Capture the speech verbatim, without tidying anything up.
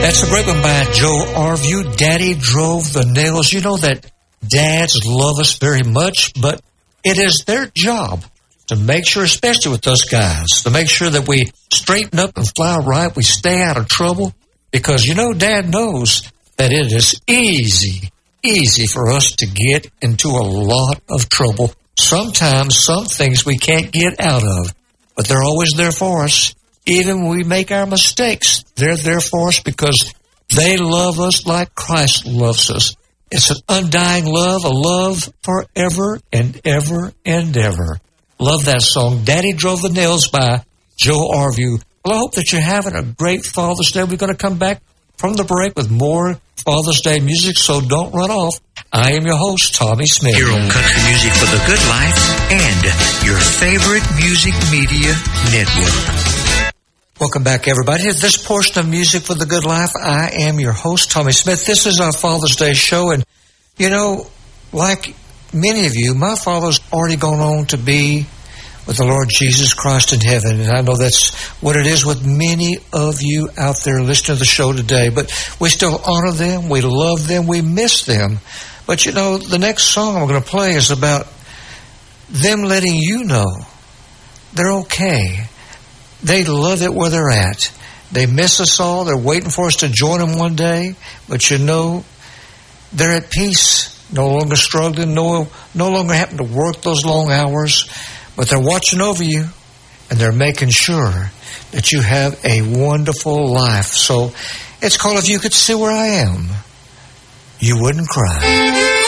That's a great one by Joe Arview. Daddy Drove the Nails. You know that dads love us very much, but it is their job to make sure, especially with us guys, to make sure that we straighten up and fly right, we stay out of trouble, because, you know, Dad knows that it is easy, easy for us to get into a lot of trouble. Sometimes some things we can't get out of, but they're always there for us. Even when we make our mistakes, they're there for us because they love us like Christ loves us. It's an undying love, a love forever and ever and ever. Love that song, Daddy Drove the Nails by Joe Arview. Well, I hope that you're having a great Father's Day. We're going to come back from the break with more Father's Day music, so don't run off. I am your host, Tommy Smith. Here on Country Music for the Good Life and your favorite music media network. Welcome back, everybody. Here's this portion of Music for the Good Life. I am your host, Tommy Smith. This is our Father's Day show, and, you know, like many of you, my father's already gone on to be with the Lord Jesus Christ in heaven, and I know that's what it is with many of you out there listening to the show today, but we still honor them, we love them, we miss them. But, you know, the next song I'm going to play is about them letting you know they're okay. They love it where they're at. They miss us all. They're waiting for us to join them one day. But you know, they're at peace, no longer struggling, no, no longer having to work those long hours. But they're watching over you, and they're making sure that you have a wonderful life. So it's called If You Could See Where I Am, You Wouldn't Cry.